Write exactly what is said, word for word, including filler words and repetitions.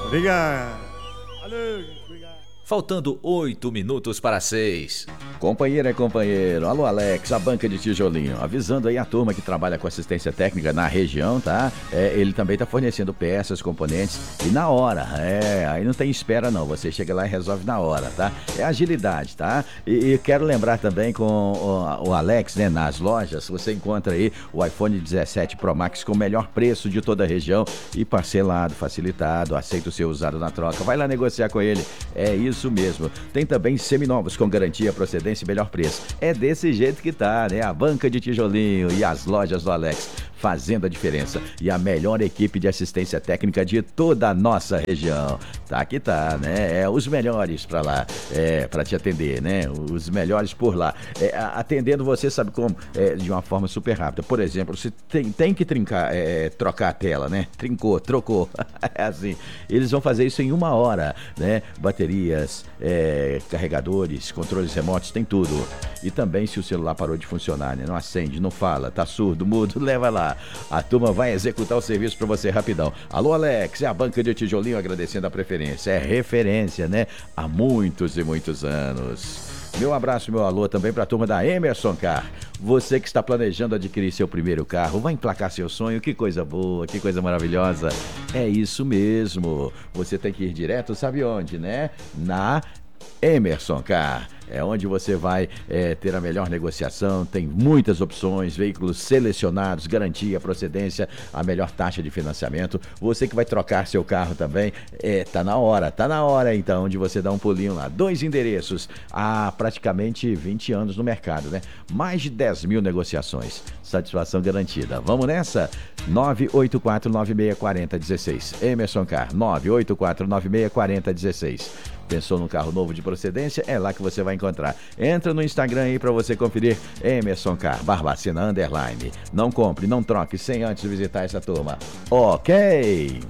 Obrigado. Valeu, gente. Obrigado. Faltando oito minutos para seis. Companheiro é companheiro. Alô, Alex, a banca de tijolinho. Avisando aí a turma que trabalha com assistência técnica na região, tá? É, ele também tá fornecendo peças, componentes e na hora. É, aí não tem espera não. Você chega lá e resolve na hora, tá? É agilidade, tá? E, e quero lembrar também com o, o Alex, né? Nas lojas, você encontra aí o iPhone dezessete Pro Max com o melhor preço de toda a região e parcelado, facilitado. Aceita o seu usado na troca. Vai lá negociar com ele. É isso mesmo. Tem também seminovos com garantia, procedência e melhor preço. É desse jeito que tá, né? A banca de tijolinho e as lojas do Alex fazendo a diferença. E a melhor equipe de assistência técnica de toda a nossa região. Tá que tá, né? É os melhores pra lá, é, pra te atender, né? Os melhores por lá. É, atendendo você, sabe como? É, de uma forma super rápida. Por exemplo, você tem, tem que trincar, é, trocar a tela, né? Trincou, trocou. É assim. Eles vão fazer isso em uma hora, né? Baterias, é, carregadores, controles remotos, tem tudo. E também se o celular parou de funcionar, né? Não acende, não fala, tá surdo, mudo, leva lá. A turma vai executar o serviço pra você rapidão. Alô, Alex, é a banca de tijolinho agradecendo a preferência. É referência, né? Há muitos e muitos anos. Meu abraço, meu alô também para a turma da Emerson Car. Você que está planejando adquirir seu primeiro carro, vai emplacar seu sonho, que coisa boa, que coisa maravilhosa. É isso mesmo. Você tem que ir direto, sabe onde, né? Na Emerson Car. É onde você vai é, ter a melhor negociação, tem muitas opções, veículos selecionados, garantia, procedência, a melhor taxa de financiamento. Você que vai trocar seu carro também, é, tá na hora, tá na hora então de você dar um pulinho lá. Dois endereços, há praticamente vinte anos no mercado, né? Mais de dez mil negociações, satisfação garantida. Vamos nessa? nove oito quatro nove seis quatro zero um seis, Emerson Car, nove oito quatro nove seis quatro zero um seis. Pensou num carro novo de procedência? É lá que você vai encontrar. Entra no Instagram aí para você conferir Emerson Car, Barbacena Underline. Não compre, não troque sem antes visitar essa turma. Ok!